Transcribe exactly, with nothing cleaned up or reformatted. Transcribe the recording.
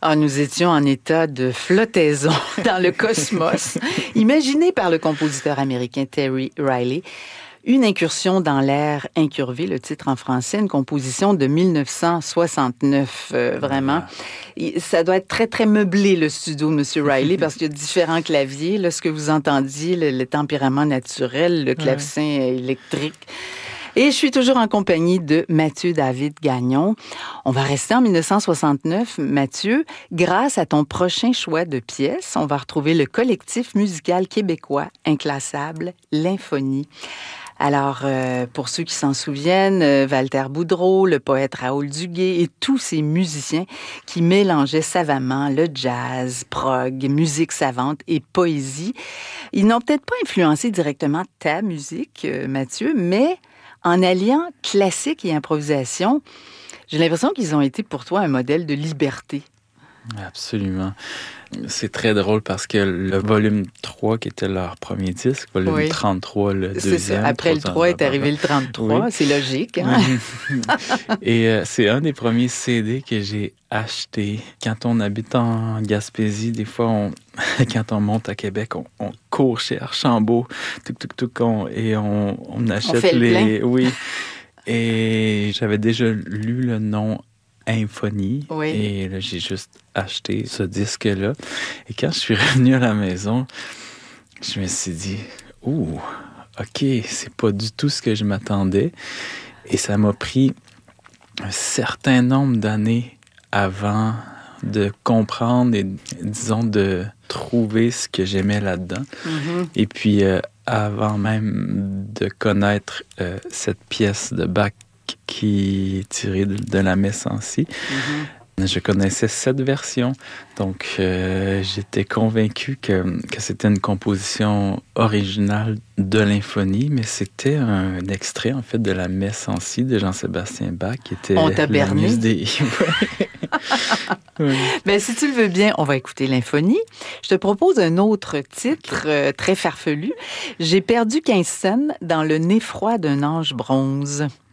Ah, nous étions en état de flottaison dans le cosmos, imaginé par le compositeur américain Terry Riley. Une incursion dans l'air incurvé, le titre en français, une composition de mille neuf cent soixante-neuf, euh, vraiment. Et ça doit être très, très meublé, le studio de M. Riley, parce qu'il y a différents claviers. Là, ce que vous entendiez, le, le tempérament naturel, le clavecin ouais. électrique. Et je suis toujours en compagnie de Mathieu David Gagnon. On va rester en mille neuf cent soixante-neuf. Mathieu, grâce à ton prochain choix de pièces, on va retrouver le collectif musical québécois inclassable, l'Infonie. Alors, euh, pour ceux qui s'en souviennent, euh, Walter Boudreau, le poète Raoul Duguay et tous ces musiciens qui mélangeaient savamment le jazz, prog, musique savante et poésie. Ils n'ont peut-être pas influencé directement ta musique, euh, Mathieu, mais en alliant classique et improvisation, j'ai l'impression qu'ils ont été pour toi un modèle de liberté. Absolument. C'est très drôle parce que le volume trois, qui était leur premier disque, volume oui. trente-trois, le c'est deuxième. Ça. Après le trois est arrivé le trente-trois, oui. c'est logique. Hein? Et euh, c'est un des premiers C D que j'ai acheté. Quand on habite en Gaspésie, des fois, on, quand on monte à Québec, on, on court chez Archambault, tout, tout, tout, on, et on, on achète on fait les... Le plein. Oui. Et j'avais déjà lu le nom Infonie. Oui. Et là, j'ai juste acheté ce disque-là. Et quand je suis revenu à la maison, je me suis dit, « Ouh, OK, c'est pas du tout ce que je m'attendais. » Et ça m'a pris un certain nombre d'années avant de comprendre et, disons, de trouver ce que j'aimais là-dedans. Mm-hmm. Et puis, euh, avant même de connaître euh, cette pièce de Bach qui est tirée de, de la Messe en si. Mm-hmm. Je connaissais cette version, donc euh, j'étais convaincu que, que c'était une composition originale de l'Infonie, mais c'était un extrait, en fait, de la Messe en si de Jean-Sébastien Bach, qui était on t'a la muse des... oui. Ben, si tu le veux bien, on va écouter l'Infonie. Je te propose un autre titre okay. euh, très farfelu. J'ai perdu quinze scènes dans le nez froid d'un ange bronze.